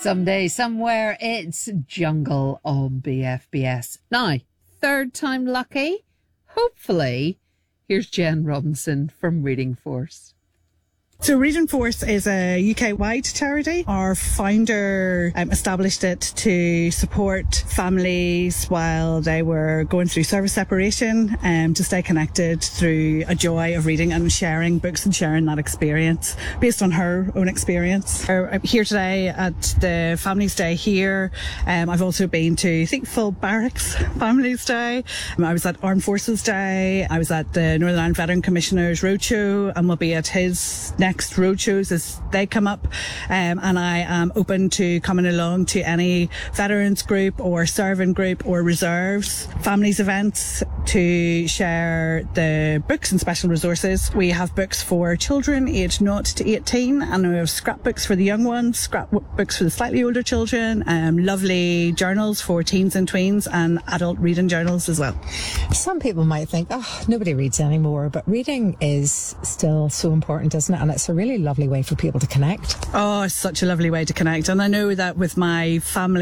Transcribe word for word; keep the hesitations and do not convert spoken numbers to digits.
Someday, somewhere, it's Jungle on B F B S. Now, third time lucky? Hopefully. Here's Jen Robinson from Reading Force. So Reading Force is a U K-wide charity. Our founder um, established it to support families while they were going through service separation, um, to stay connected through a joy of reading and sharing books and sharing that experience based on her own experience. I'm here today at the Families Day here. Um, I've also been to Thinkful Barracks Families Day. Um, I was at Armed Forces Day. I was at the Northern Ireland Veteran Commissioner's Roadshow and will be at his next roadshows as they come up, um, and I am open to coming along to any veterans group or serving group or reserves families events to share the books and special resources. We have books for children aged zero to eighteen, and we have scrapbooks for the young ones, scrapbooks for the slightly older children, um, lovely journals for teens and tweens, and adult reading journals as well. Some people might think, oh, nobody reads anymore, but reading is still so important, isn't it? And it's a really lovely way for people to connect. Oh, it's such a lovely way to connect. And I know that with my family